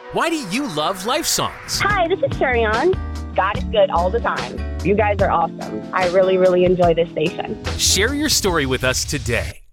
Why do you love Life Songs? Hi, this is Sherion. God is good all the time. You guys are awesome. I really, really enjoy this station. Share your story with us today.